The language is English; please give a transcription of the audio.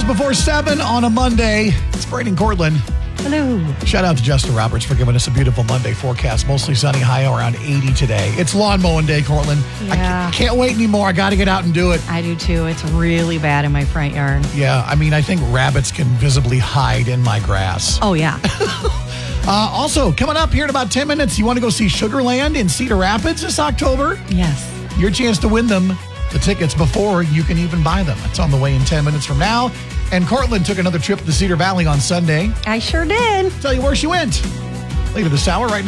before 7 on a Monday. It's Brady and Cortland. Hello. Shout out to Justin Roberts for giving us a beautiful Monday forecast. Mostly sunny, high around 80 today. It's lawn mowing day, Cortland. Yeah. I can't wait anymore. I got to get out and do it. I do too. It's really bad in my front yard. Yeah, I mean, I think rabbits can visibly hide in my grass. Oh, yeah. Also, coming up here in about 10 minutes, you want to go see Sugarland in Cedar Rapids this October? Yes. Your chance to win the tickets before you can even buy them. It's on the way in 10 minutes from now. And Cortland took another trip to Cedar Valley on Sunday. I sure did. Tell you where she went. Later this hour, right now.